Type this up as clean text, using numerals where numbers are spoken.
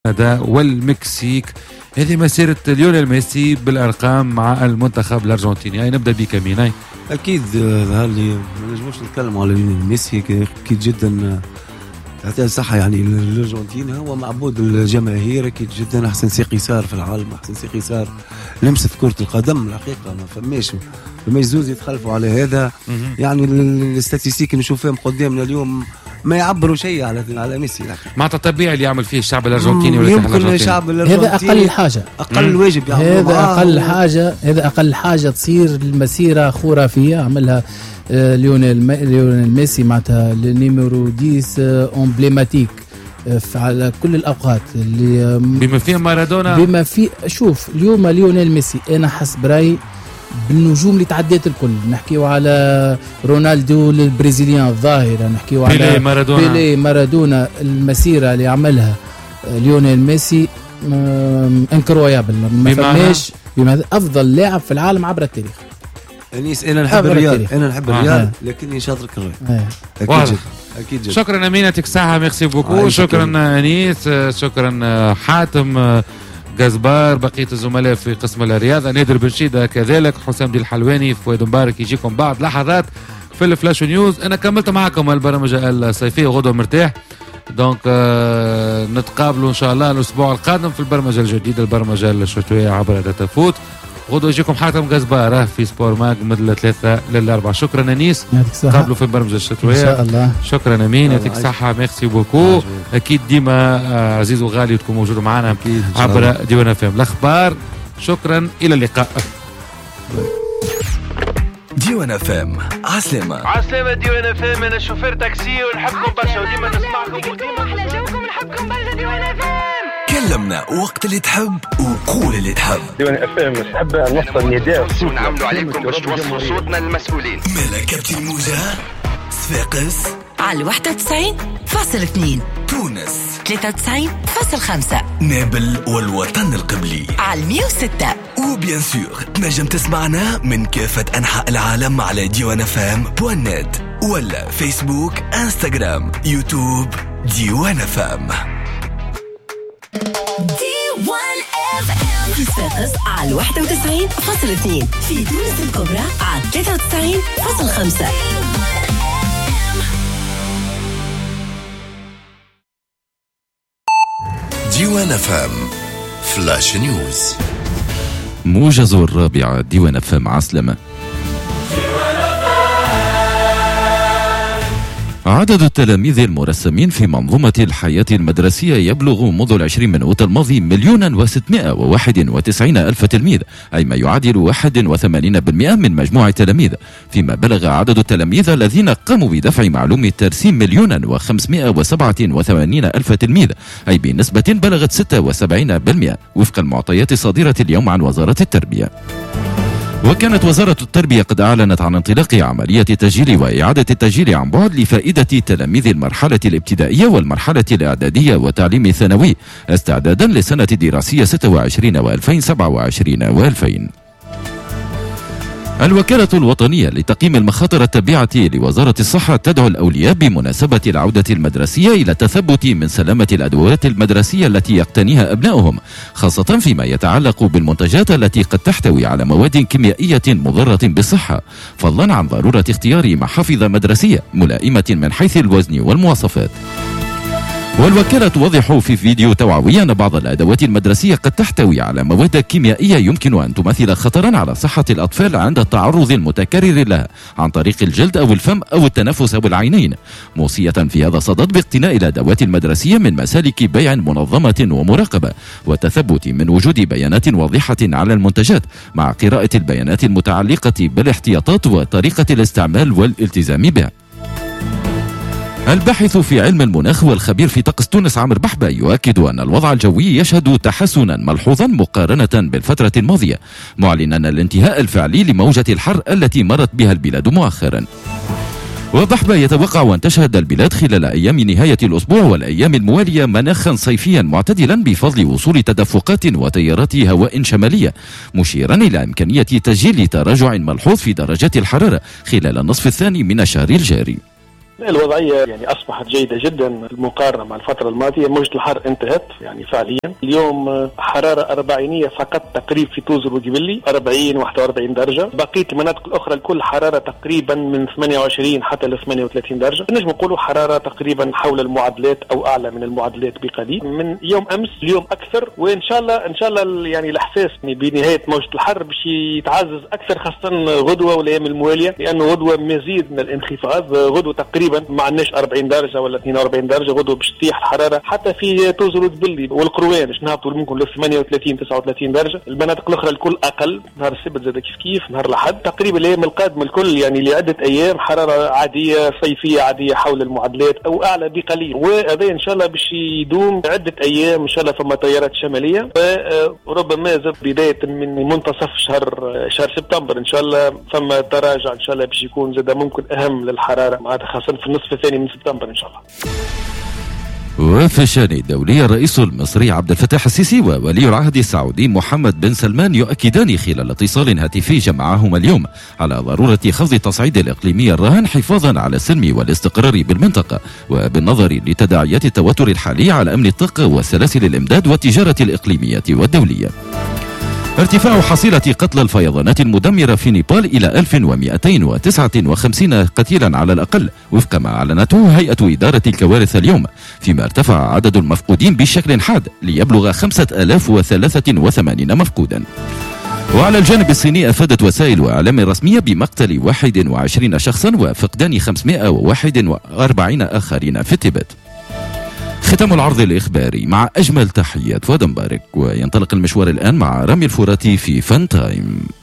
كندا والمكسيك. هذه مسيرة ليونيل ميسي بالأرقام مع المنتخب الأرجنتيني. نبدأ بك ميناي. أكيد ظهر لي ما نجموش نتكلم على ليونيل ميسي، أكيد جدا يعطيه الصحة. يعني الأرجنتين هو معبود الجماهير، أكيد جدا أحسن ساقي صار في العالم، أحسن ساقي صار لمسة كرة القدم. الحقيقة ما فماش زوز يتخلفوا على هذا. يعني الاستاتيستيك نشوف فيهم قدامنا اليوم ما يعبروا شيء على ميسي. معناتها طبيعي اللي يعمل فيه الشعب الأرجنتيني ولا يمكن الشعب الأرجنتيني هذا أقل حاجة، أقل واجب هذا أقل حاجة تصير المسيرة خرافية عملها ليونيل ميسي معناتها النيميرو 10 امبليماتيك على كل الأوقات اللي بما فيه مارادونا. بما فيه شوف اليوم ليونيل ميسي أنا حسب رأيي بالنجوم اللي تعديت الكل. نحكيو على رونالدو البرازيليان الظاهرة، نحكيو على بيلي مارادونا. المسيرة اللي عملها ليونيل ميسي انكرويابل، ما فماش أفضل لاعب في العالم عبر التاريخ. أنيس أنا نحب الريال لكني شاطر كروي. أكيد جدا. شكرا أمين، يعطيك الصحة، ميرسي بوكو. شكرا أنيس، شكرا حاتم جزبار، بقية الزملاء في قسم الرياضة، نادر بن شيدة كذلك، حسام دي الحلواني، فؤاد مبارك. يجيكم بعد لحظات في الفلاش نيوز. أنا كملت معكم البرامج الصيفية وغدوة مرتاح. دونك نتقابلوا إن شاء الله الأسبوع القادم في البرمجة الجديدة، البرمجة الشتوية عبر داتا فوت. غدوة يجيكم حاتم جزبار في سبور ماج من 3 ل 4. شكرا أنيس، قابلوا في البرمجة الشتوية إن شاء الله. شكرا أمين، يعطيك الصحة، ميرسي بوكو. أكيد ديما عزيز وغالي تكون موجودوا معنا عبر ديوان اف ام الأخبار. شكرا، إلى اللقاء. ديوان اف ام عسلامة ديوان اف ام. أنا شوفير تاكسي ونحبكم برشا وديما نسمعكم وديما أحلى جوكم، نحبكم برشا ديوان اف ام. كلمنا وقت اللي تحب وقول اللي تحب. ديوان اف ام نحب نوصل النداء ونعملوا عليكم باش توصلوا صوتنا للمسؤولين. مالا كابتن موجة صفاقس على 91.2، تونس 93.5، نابل والوطن القبلي على 106. وبيان سور تنجم تسمعنا من كافة أنحاء العالم على diwanfm.net ولا فيسبوك، انستغرام، يوتيوب. ديوان فام. ديوان اف ام في صفاقس على 91.2، في تونس الكبرى على 93.5. ديوان فام فلاش نيوز. موجز الرابعة. ديوان فام عسلمة. عدد التلاميذ المرسمين في منظومة الحياة المدرسية يبلغ منذ 20 من أوت الماضي 1,691,000 تلميذ، أي ما يعادل 81% من مجموع التلاميذ. فيما بلغ عدد التلاميذ الذين قاموا بدفع معلوم الترسيم 1,587,000 تلميذ، أي بنسبة بلغت 76% وفق المعطيات الصادرة اليوم عن وزارة التربية. وكانت وزارة التربية قد أعلنت عن انطلاق عملية التسجيل وإعادة التسجيل عن بعد لفائدة تلاميذ المرحلة الابتدائية والمرحلة الإعدادية والتعليم الثانوي استعدادا للسنة الدراسية 26 و2027 و2000. الوكالة الوطنية لتقييم المخاطر التابعة لوزارة الصحة تدعو الأولياء بمناسبة العودة المدرسية إلى التثبت من سلامة الأدوات المدرسية التي يقتنيها أبنائهم، خاصة فيما يتعلق بالمنتجات التي قد تحتوي على مواد كيميائية مضرة بالصحة، فضلا عن ضرورة اختيار محافظ مدرسية ملائمة من حيث الوزن والمواصفات. والوكالة توضح في فيديو توعوي أن بعض الأدوات المدرسية قد تحتوي على مواد كيميائية يمكن أن تمثل خطرا على صحة الأطفال عند التعرض المتكرر لها عن طريق الجلد أو الفم أو التنفس أو العينين، موصية في هذا الصدد باقتناء الأدوات المدرسية من مسالك بيع منظمة ومراقبة، والتثبت من وجود بيانات واضحة على المنتجات مع قراءة البيانات المتعلقة بالاحتياطات وطريقة الاستعمال والالتزام بها. الباحث في علم المناخ والخبير في طقس تونس عامر بحبة يؤكد أن الوضع الجوي يشهد تحسنا ملحوظا مقارنة بالفترة الماضية، معلنا الانتهاء الفعلي لموجة الحر التي مرت بها البلاد مؤخرا. وبحبة يتوقع أن تشهد البلاد خلال أيام نهاية الأسبوع والأيام الموالية مناخا صيفيا معتدلا بفضل وصول تدفقات وتيارات هواء شمالية، مشيرا إلى إمكانية تسجيل تراجع ملحوظ في درجات الحرارة خلال النصف الثاني من الشهر الجاري. الوضعية يعني أصبحت جيدة جدا المقارنة مع الفترة الماضية. موجة الحر انتهت يعني فعليا. اليوم حرارة 40 فقط تقريبا في توزر وجبلي 40 41 درجة. بقية المناطق الأخرى الكل حرارة تقريبا من 28 حتى ل 38 درجة. نجم نقولوا حرارة تقريبا حول المعدلات أو أعلى من المعدلات بقليل من يوم أمس. اليوم أكثر، وإن شاء الله يعني الإحساس بنهاية موجة الحر باش يتعزز أكثر، خاصة غدوة والأيام الموالية، لأنه غدوة مزيد من الانخفاض. غدوة تقريبا ما عندناش 40 درجة ولا 42 درجة. غدوة باش تطيح الحرارة حتى في توزر وتبلي والقروان باش نهبطوا ممكن ل 38 39 درجة. المناطق الأخرى الكل أقل. نهار السبت زاد كيف نهار الأحد. تقريبا الأيام القادمة الكل يعني لعدة أيام حرارة عادية صيفية عادية حول المعدلات أو أعلى بقليل، وهذا إن شاء الله باش يدوم عدة أيام. إن شاء الله ثم تيارات شمالية، وربما زاد بداية من منتصف شهر سبتمبر إن شاء الله ثم تراجع إن شاء الله باش يكون زاد ممكن أهم للحرارة معناتها خاصة في النصف الثاني من سبتمبر إن شاء الله. وفي الشان الدولي الرئيس المصري عبد الفتاح السيسي وولي العهد السعودي محمد بن سلمان يؤكدان خلال اتصال هاتفي جمعهما اليوم على ضرورة خفض التصعيد الإقليمي الراهن حفاظا على السلم والاستقرار بالمنطقة، وبالنظر لتداعيات التوتر الحالي على أمن الطاقة وسلاسل الإمداد والتجارة الإقليمية والدولية. ارتفاع حصيلة قتلى الفيضانات المدمرة في نيبال إلى 1259 قتيلا على الأقل وفق ما أعلنته هيئة إدارة الكوارث اليوم، فيما ارتفع عدد المفقودين بشكل حاد ليبلغ 5083 مفقودا. وعلى الجانب الصيني أفادت وسائل إعلام رسمية بمقتل 21 شخصا وفقدان 541 آخرين في التبت. ختام العرض الإخباري مع أجمل تحيات فؤاد مبارك، وينطلق المشوار الآن مع رامي الفراتي في فان تايم.